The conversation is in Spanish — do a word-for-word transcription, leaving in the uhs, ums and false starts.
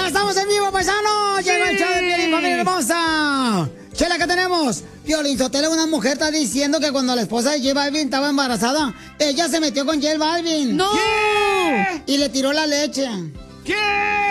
¡Ya estamos en vivo, paisanos! Sí. ¡Llegó el show de Piolín, familia hermosa! Chela, ¿qué tenemos? Piolín Sotelo, una mujer está diciendo que cuando la esposa de J Balvin estaba embarazada, ella se metió con J Balvin. ¡No! Y le tiró la leche. ¿Qué?